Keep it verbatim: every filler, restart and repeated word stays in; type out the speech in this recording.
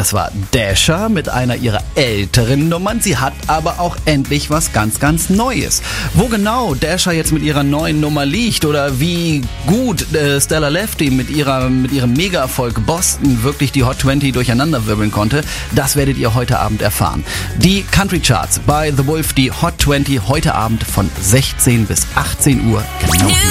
das war Dasher mit einer ihrer älteren Nummern. Sie hat aber auch endlich was ganz, ganz Neues. Wo genau Dasher jetzt mit ihrer neuen Nummer liegt oder wie gut äh, Stella Lefty mit ihrer mit ihrem Mega-Erfolg Boston wirklich die Hot zwanzig durcheinanderwirbeln konnte, das werdet ihr heute Abend erfahren. Die Country Charts bei The Wolf, die Hot zwanzig heute Abend von sechzehn bis achtzehn Uhr genau hier.